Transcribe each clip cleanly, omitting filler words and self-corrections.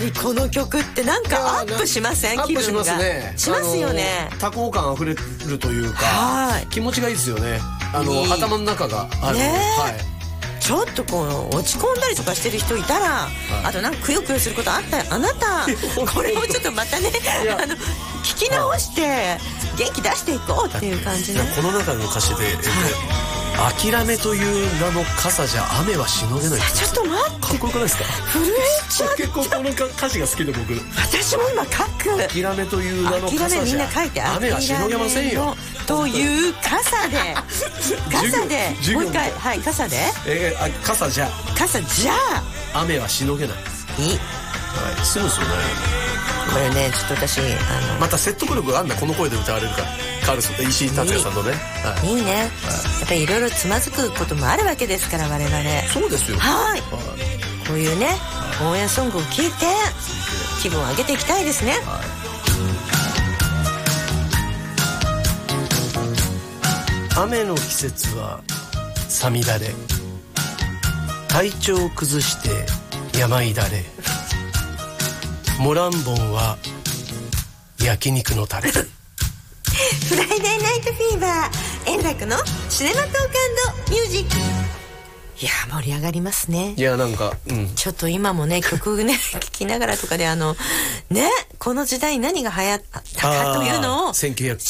りこの曲ってなんかアップしません？気分がアップしますね。 しますよね。 多幸感あふれるというか、 はい、 気持ちがいいですよね。 いい頭の中がね、 はい、 ちょっとこう落ち込んだりとかしてる人いたら、はい、あとなんかくよくよすることあったあなたこれをちょっとまたね聞き直して元気出していこうっていう感じね。 この中の歌詞で、諦めという名の傘じゃ雨はしのげない。 ちょっと待って、 かっこよくないですか？ 震えちゃった。 結構この歌詞が好きで僕。 私も今書く。 諦めという名の傘じゃみんな書いて、 雨はしのげませんよという傘でもう一回、はい、傘で、 傘じゃ雨はしのげない。 いい、 はい、すぐですよね。 これね、ちょっと私また説得力があんなこの声で歌われるから、カールソン石井達也さんのね、 はい、いいね、はい、やっぱりいろいろつまずくこともあるわけですから我々。 そうですよ。 はい、こういうね応援ソングを聴いて気分を上げていきたいですね。はい、 雨の季節はさみだれ、体調を崩して病だれ、モランボンは焼肉のタレ。フライデーナイトフィーバー、円楽のシネマトーク&ミュージック。いや盛り上がりますね。 いやなんか、 ちょっと今もね曲ね聴きながらとかでねこの時代何が流行ったかというのを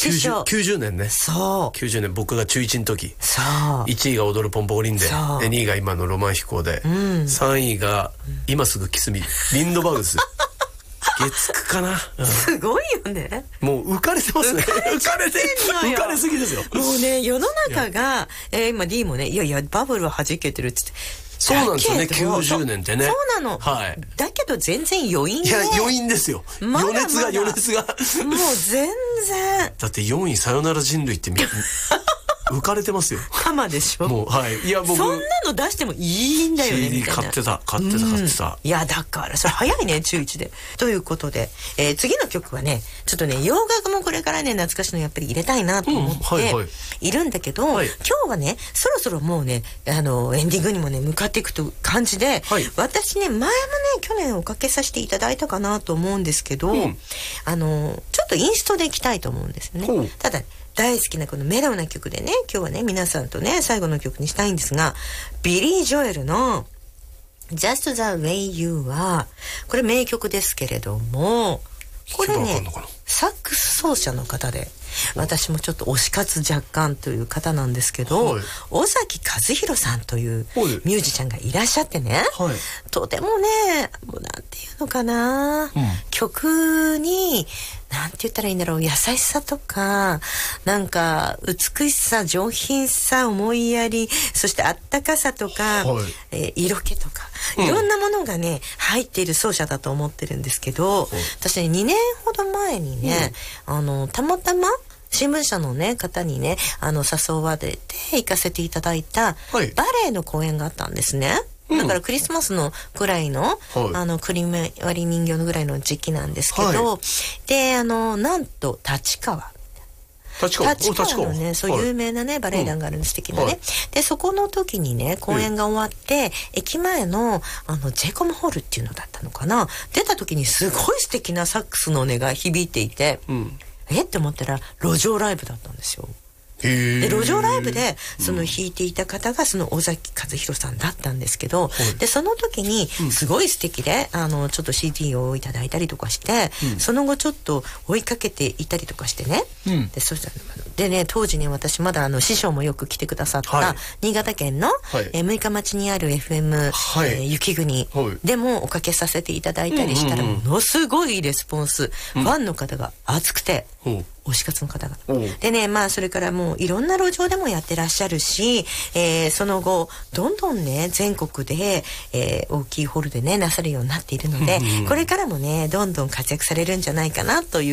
1990年ね。 そう 90年僕が中1の時、 そう 1位が踊るポンポコリンで2位が今のロマン飛行で、3位が今すぐキスミリンドバーグです月9かな、 すごいよね。 もう浮かれてますね。浮かれすぎですよ。 もうね世の中が、今 D もねいやバブルは弾けてるっつって。 そうなんですよね。90年ってね。 そうなの。はい。だけど全然余韻ね。 いや余韻ですよ。余熱が。もう全然。 だって4位さよなら人類って浮かれてますよ。カマでしょ。 もうはい。いや僕そんなの出してもいいんだよね。 CD 買ってた。 いやだからそれ早いね中1で。ということで、次の曲はねちょっとね洋楽もこれからね懐かしいのやっぱり入れたいなと思っているんだけど、今日はねそろそろもうねエンディングにもね向かっていくという感じで、私ね前もね去年おかけさせていただいたかなと思うんですけど、ちょっとインストでいきたいと思うんですね。ただ大好きなこのメロウな曲でね今日はね皆さんとね最後の曲にしたいんですが、ビリー・ジョエルの Just the Way You Are、 これ名曲ですけれども、これねサックス奏者の方で私もちょっと推し活若干という方なんですけど、尾崎和弘さんというミュージシャンがいらっしゃってね、とてもねもうなんていうのかな、曲になんて言ったらいいんだろう、優しさとかなんか美しさ上品さ思いやりそしてあったかさとか、色気とかいろんなものがね入っている奏者だと思ってるんですけど、私ね2年ほど前にね、たまたま新聞社のね方にね誘われて行かせていただいたバレエの公演があったんですね。だからクリスマスのくらいの、クリメ割り人形のぐらいの時期なんですけど、でなんと立川のねそう有名なねバレエ団があるんです、素敵なね。でそこの時にね公演が終わって、駅前のジェイコムホールっていうのだったのかな、出た時にすごい素敵なサックスの音が響いていて、って思ったら路上ライブだったんですよ。で路上ライブでその弾いていた方がその尾崎和弘さんだったんですけど、でその時にすごい素敵でちょっと CD をいただいたりとかして、その後ちょっと追いかけていたりとかしてね、でそしたらでね当時ね私まだ師匠もよく来てくださった、新潟県の、六日町にある FM、雪国でもおかけさせていただいたりしたら、ものすごいレスポンス、ファンの方が熱くて、推し活の方がでね、それからもういろんな路上でもやってらっしゃるし、その後どんどんね全国で、大きいホールでねなさるようになっているので、これからもねどんどん活躍されるんじゃないかなという